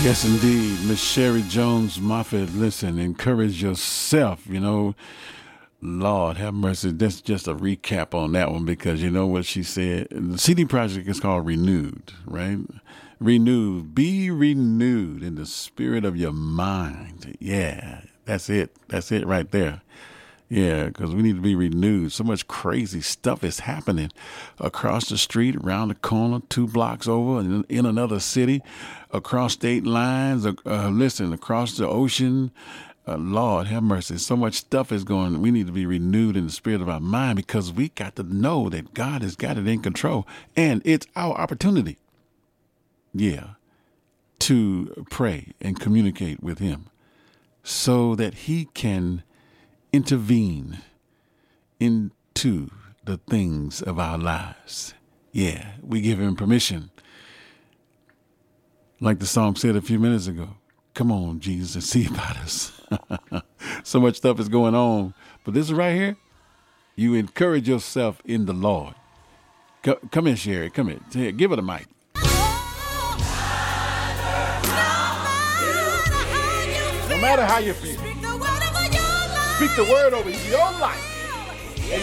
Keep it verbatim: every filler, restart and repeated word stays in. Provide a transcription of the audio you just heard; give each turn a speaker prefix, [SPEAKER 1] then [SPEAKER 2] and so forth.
[SPEAKER 1] Yes, indeed. Miss Sherry Jones Moffett, listen, encourage yourself, you know. Lord have mercy. That's just a recap on that one because you know what she said. The C D project is called Renewed, right? Renewed. Be renewed in the spirit of your mind. Yeah, that's it. That's it right there. Yeah, because we need to be renewed. So much crazy stuff is happening across the street, around the corner, two blocks over, in, in another city, across state lines, uh, uh, listen, across the ocean. Uh, Lord, have mercy. So much stuff is going. We need to be renewed in the spirit of our mind because we got to know that God has got it in control. And it's our opportunity, yeah, to pray and communicate with him so that he can intervene into the things of our lives. Yeah, we give him permission. Like the song said a few minutes ago, come on, Jesus, and see about us. So much stuff is going on. But this is right here, you encourage yourself in the Lord. Co- come in, Sherry. Come in. Here, give her the mic. No matter how you feel. Speak the word over your life.